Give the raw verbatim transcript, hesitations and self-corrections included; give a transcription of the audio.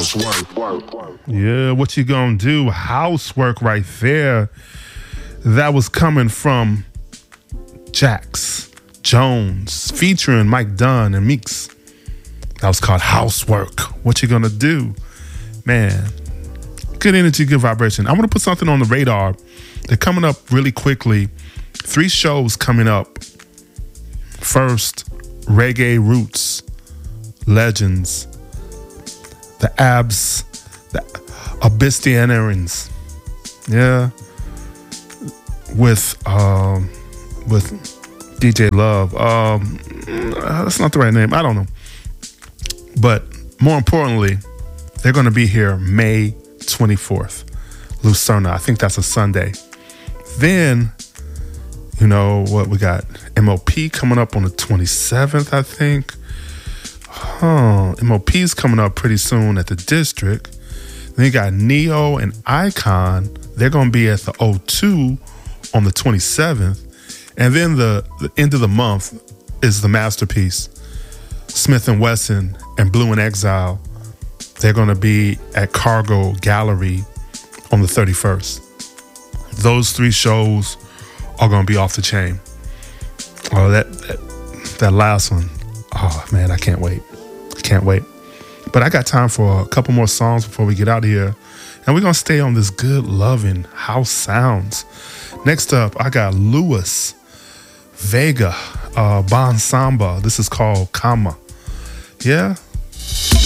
Housework. Yeah, what you gonna do? Housework right there. That was coming from Jax Jones featuring Mike Dunn and Meeks. That was called Housework. What you gonna do? Man, good energy, good vibration. I want to put something on the radar. They're coming up really quickly. Three shows coming up. First, Reggae Roots Legends. The Abs, the Abyssinians. Yeah. With um with D J Love. Um that's not the right name. I don't know. But more importantly, they're gonna be here May twenty-fourth. Lucerna. I think that's a Sunday. Then, you know what, we got M O P coming up on the twenty-seventh, I think. Huh. M O P's coming up pretty soon at the District. Then you got Neo and Icon. They're going to be at the O two on the twenty-seventh. And then the, the end of the month is the Masterpiece. Smith and Wesson and Blue in Exile. They're going to be at Cargo Gallery on the thirty-first. Those three shows are going to be off the chain. Oh, that, that that last one. Oh, man, I can't wait. I can't wait. But I got time for a couple more songs before we get out of here. And we're going to stay on this good, loving house sounds. Next up, I got Louis Vega, uh, Bon Samba. This is called Kama. Yeah?